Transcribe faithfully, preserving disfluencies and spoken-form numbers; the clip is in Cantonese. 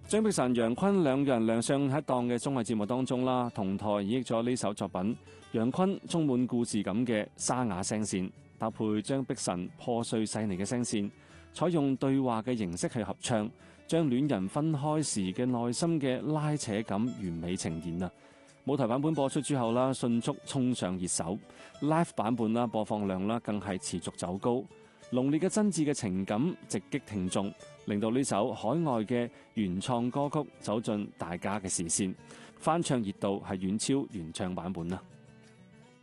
張碧晨、楊坤兩人亮相喺一檔嘅綜藝節目當中啦，同台演繹咗呢首作品。楊坤充滿故事感嘅沙啞聲線，搭配張碧晨破碎細膩嘅聲線，採用對話嘅形式去合唱，將戀人分開時嘅內心嘅拉扯感完美呈現啊！舞台版本播出之後啦，迅速衝上熱搜 ，live 版本啦播放量啦更係持續走高，濃烈嘅真摯嘅情感直擊聽眾，令到呢首海外嘅原創歌曲走進大家嘅視線，翻唱熱度係遠超原唱版本啦。